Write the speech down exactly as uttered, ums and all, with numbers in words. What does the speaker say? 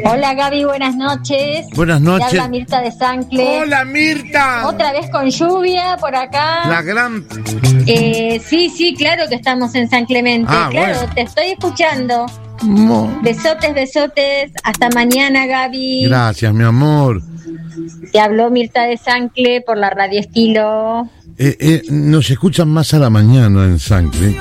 Hola Gaby, buenas noches. Buenas noches. Te habla Mirta de Sancle. Hola Mirta. Otra vez con lluvia por acá. La gran... Eh, sí, sí, claro que estamos en San Clemente. Ah, claro, bueno. te estoy escuchando. Mo- Besotes, besotes. Hasta mañana, Gaby. Gracias, mi amor. Te habló Mirta de Sancle por la Radio Estilo. Eh, eh, nos escuchan más a la mañana en Sancle.